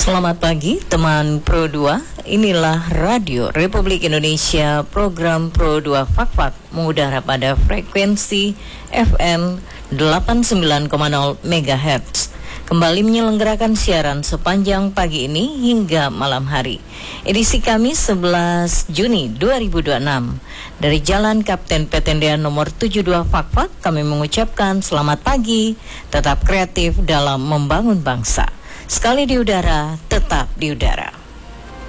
Selamat pagi teman Pro 2. Inilah Radio Republik Indonesia, program Pro 2 Fak-Fak mengudara pada frekuensi FM 89,0 MHz. Kembali menyelenggarakan siaran sepanjang pagi ini hingga malam hari. Edisi Kamis 11 Juni 2026. Dari Jalan Kapten Petendean nomor 72 Fak-Fak, kami mengucapkan selamat pagi, tetap kreatif dalam membangun bangsa. Sekali di udara, tetap di udara.